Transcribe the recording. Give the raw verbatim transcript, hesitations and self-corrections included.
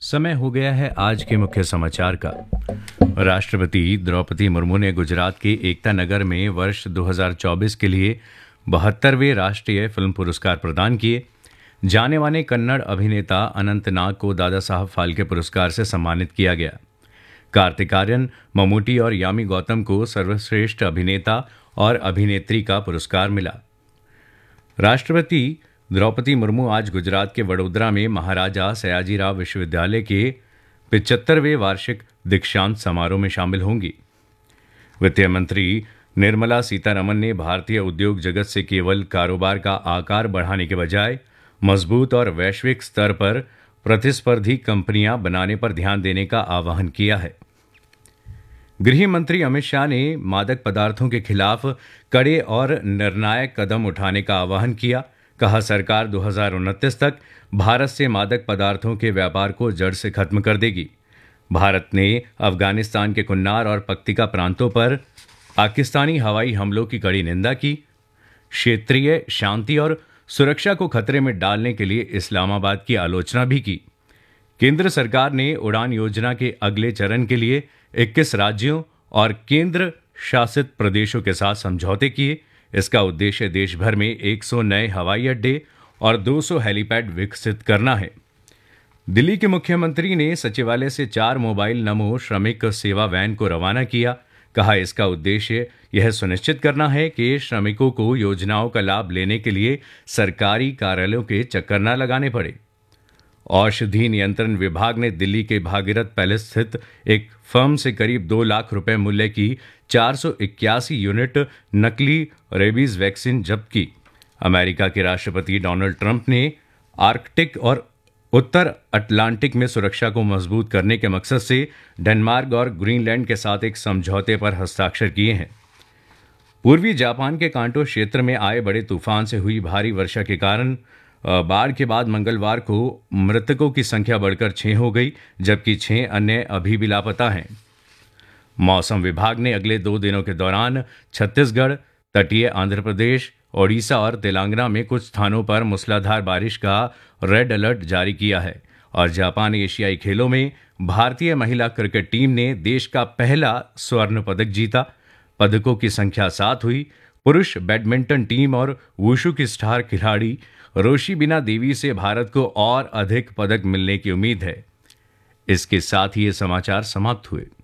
समय हो गया है आज के मुख्य समाचार का। राष्ट्रपति द्रौपदी मुर्मू ने गुजरात के एकता नगर में वर्ष दो हज़ार चौबीस के लिए बहत्तरवें राष्ट्रीय फिल्म पुरस्कार प्रदान किए। जाने माने कन्नड़ अभिनेता अनंत नाग को दादा साहब फाल्के पुरस्कार से सम्मानित किया गया। कार्तिक आर्यन, ममूटी और यामी गौतम को सर्वश्रेष्ठ अभिनेता और अभिनेत्री का पुरस्कार मिला। राष्ट्रपति द्रौपदी मुर्मू आज गुजरात के वडोदरा में महाराजा सयाजीराव विश्वविद्यालय के पिचहत्तरवें वार्षिक दीक्षांत समारोह में शामिल होंगी। वित्त मंत्री निर्मला सीतारमन ने भारतीय उद्योग जगत से केवल कारोबार का आकार बढ़ाने के बजाय मजबूत और वैश्विक स्तर पर प्रतिस्पर्धी कंपनियां बनाने पर ध्यान देने का आह्वान किया है। गृह मंत्री अमित शाह ने मादक पदार्थों के खिलाफ कड़े और निर्णायक कदम उठाने का आह्वान किया। कहा, सरकार दो हज़ार उनतीस तक भारत से मादक पदार्थों के व्यापार को जड़ से खत्म कर देगी। भारत ने अफगानिस्तान के कुन्नार और पक्तिका प्रांतों पर पाकिस्तानी हवाई हमलों की कड़ी निंदा की। क्षेत्रीय शांति और सुरक्षा को खतरे में डालने के लिए इस्लामाबाद की आलोचना भी की। केंद्र सरकार ने उड़ान योजना के अगले चरण के लिए इक्कीस राज्यों और केंद्र शासित प्रदेशों के साथ समझौते किए। इसका उद्देश्य देश भर में सौ नए हवाई अड्डे और दो सौ हेलीपैड विकसित करना है। दिल्ली के मुख्यमंत्री ने सचिवालय से चार मोबाइल नमो श्रमिक सेवा वैन को रवाना किया। कहा, इसका उद्देश्य यह सुनिश्चित करना है कि श्रमिकों को योजनाओं का लाभ लेने के लिए सरकारी कार्यालयों के चक्कर न लगाने पड़े। औषधि नियंत्रण विभाग ने दिल्ली के भागीरथ पैलेस स्थित एक फर्म से करीब दो लाख रुपए मूल्य की चार सौ इक्यासी यूनिट नकली रेबीज वैक्सीन जब्त की। अमेरिका के राष्ट्रपति डोनाल्ड ट्रंप ने आर्कटिक और उत्तर अटलांटिक में सुरक्षा को मजबूत करने के मकसद से डेनमार्क और ग्रीनलैंड के साथ एक समझौते पर हस्ताक्षर किए हैं। पूर्वी जापान के कांटो क्षेत्र में आए बड़े तूफान से हुई भारी वर्षा के कारण बाढ़ के बाद मंगलवार को मृतकों की संख्या बढ़कर छह हो गई, जबकि छह अन्य अभी भी लापता हैं। मौसम विभाग ने अगले दो दिनों के दौरान छत्तीसगढ़, तटीय आंध्र प्रदेश, ओडिशा और तेलंगाना में कुछ स्थानों पर मूसलाधार बारिश का रेड अलर्ट जारी किया है। और जापान एशियाई खेलों में भारतीय महिला क्रिकेट टीम ने देश का पहला स्वर्ण पदक जीता। पदकों की संख्या सात हुई। पुरुष बैडमिंटन टीम और वुशु की स्टार खिलाड़ी रोशिबिना देवी से भारत को और अधिक पदक मिलने की उम्मीद है। इसके साथ ही ये समाचार समाप्त हुए।